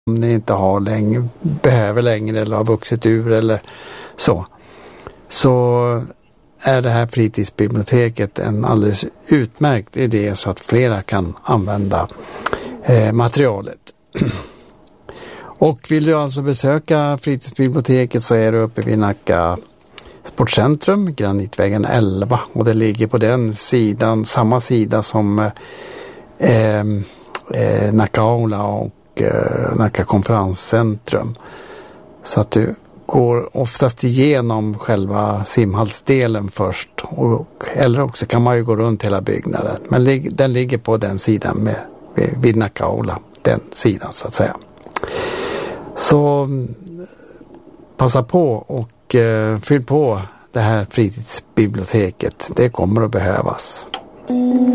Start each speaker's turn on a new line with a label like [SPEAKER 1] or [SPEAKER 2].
[SPEAKER 1] om ni inte har behöver längre eller har vuxit ur eller så är det här fritidsbiblioteket en alldeles utmärkt idé så att flera kan använda materialet. Och vill du alltså besöka fritidsbiblioteket så är du uppe vid Nacka Sportcentrum, Granitvägen 11, och det ligger på den sidan, samma sida som Nacka Aula och Nacka Konferenscentrum. Så att du går oftast igenom själva simhallsdelen först, eller också kan man ju gå runt hela byggnaden. Men den ligger på den sidan vid Nacka Aula, den sidan så att säga. Så passa på och fyll på det här fritidsbiblioteket. Det kommer att behövas.